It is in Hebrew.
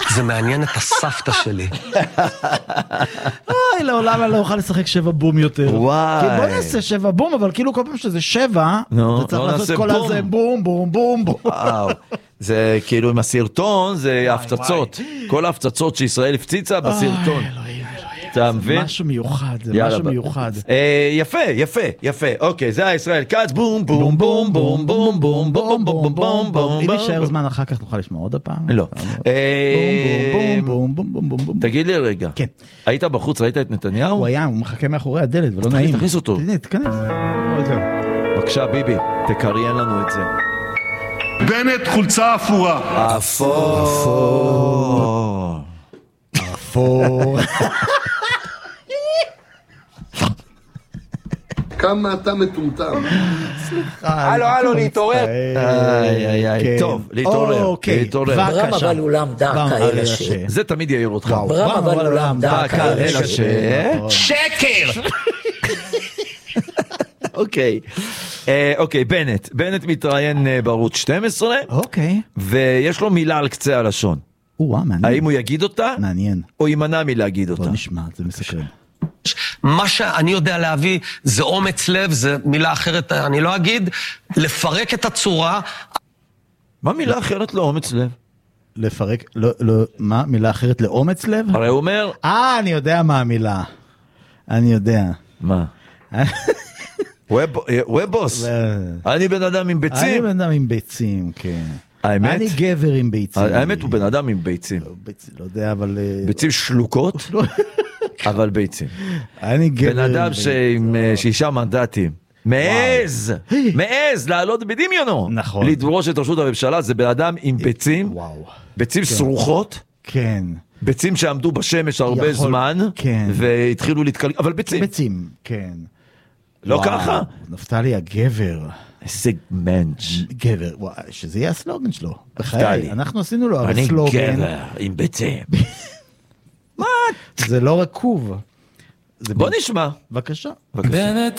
זה מעניין את הסבתא שלי. אוי, לעולם אני לא אוכל לשחק 7 בום יותר. וואי. כי בוא נעשה 7 בום, אבל כאילו כל פעם שזה 7, נו, אתה צריך לא לעשות נעשה כל בום. הזה בום, בום, בום, בום. וואו. זה כאילו עם הסרטון, זה הפצצות. כל ההפצצות שישראל הפציצה בסרטון. אתה מבין? משהו מיוחד, זה יאללה, משהו מיוחד. יפה, יפה, יפה. אוקיי, זה הישראל כץ, בום, בום, בום, בום, בום, בום, בום, בום, בום, בום. אם יישאר זמן אחר כך נוכל לשמוע עוד הפעם. לא. בום, בום, בום, בום, בום, בום. תגיד לי רגע. כן. היית בחוץ, ראית את נתניהו? הוא מחכה מאחורי הדלת, ולא נעים. תכניס אותו. תכנס. בבקשה, ביבי, תקריין לנו את זה. בנט חולצה אפורה. אפור. אפור. כמה אתה מטומטם. הלו, להתעורר. טוב, להתעורר. ברם אבל אולם דא כאלה זה תמיד יעיר אותך. ברם אבל אולם דא כאלה שקר! אוקיי, בנט מתראיין בערוץ 12, אוקיי. ויש לו מילה על קצה הלשון. מעניין. האם הוא יגיד אותה? מעניין. או יימנע מלהגיד אותה? בוא נשמע, זה מסקרן. מה שאני יודע להביא זה אומץ לב, זה מילה אחרת, אני לא אגיד, לפרק את הצורה. מה מילה אחרת לאומץ לב? לפרק, מה? מילה אחרת לאומץ לב? הרי הוא אומר... אני יודע מה המילה. אני יודע. מה? הוא בוס. אני בן אדם עם ביצים. אני בן אדם עם ביצים, כן. האמת? אני גבר עם ביצים. האמת הוא בן אדם עם ביצים. לא יודע, אבל... ביצים שלוקות, אבל ביצים. אני גבר... בן אדם עם 6 מנדטים. מעז לעלות בדמיונו. נכון. לדרוש את ראשות הממשלה, זה בן אדם עם ביצים. ביצים סרוחות. כן. ביצים שעמדו בשמש הרבה זמן. כן. והתחילו להתקל... אבל ביצים. ביצים, כן. לא ככה? נפתלי הגבר. איזה מנץ'. גבר, שזה יהיה הסלוגן שלו. נפתלי. אנחנו עשינו לו אני סלוגן. גבר עם ביצים. זה לא רקוב. בוא נשמע. בבקשה. בנט